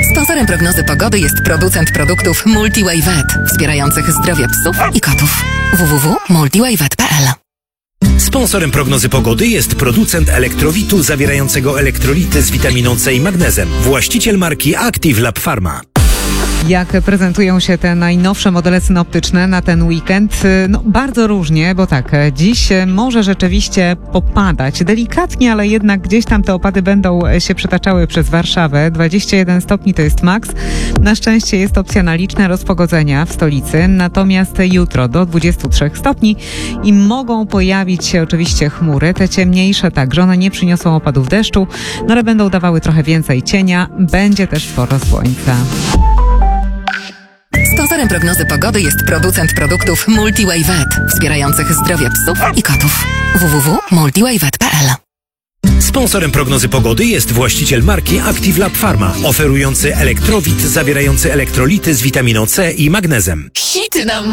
Sponsorem prognozy pogody jest producent produktów MultiWay Vet, wspierających zdrowie psów i kotów. www.multiwayvet.pl. Sponsorem prognozy pogody jest producent elektrowitu zawierającego elektrolity z witaminą C i magnezem. Właściciel marki Active Lab Pharma. Jak prezentują się te najnowsze modele synoptyczne na ten weekend? No, bardzo różnie, bo tak, dziś może rzeczywiście popadać delikatnie, ale jednak gdzieś tam te opady będą się przetaczały przez Warszawę. 21 stopni to jest maks. Na szczęście jest opcja na liczne rozpogodzenia w stolicy, natomiast jutro do 23 stopni i mogą pojawić się oczywiście chmury, te ciemniejsze także, one nie przyniosą opadów deszczu, no ale będą dawały trochę więcej cienia, będzie też sporo słońca. Sponsorem prognozy pogody jest producent produktów MultiWay Vet, wspierających zdrowie psów i kotów. www.multiwayvet.pl. Sponsorem prognozy pogody jest właściciel marki Active Lab Pharma, oferujący elektrowit zawierający elektrolity z witaminą C i magnezem. Hity nam